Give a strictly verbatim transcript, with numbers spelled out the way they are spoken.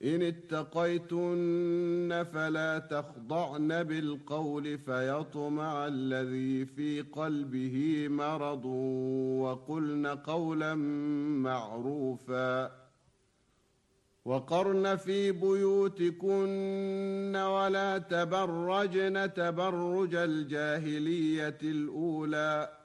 إن اتقيتن فلا تخضعن بالقول فيطمع الذي في قلبه مرض وقلن قولا معروفا وقرن في بيوتكن ولا تبرجن تبرج الجاهلية الأولى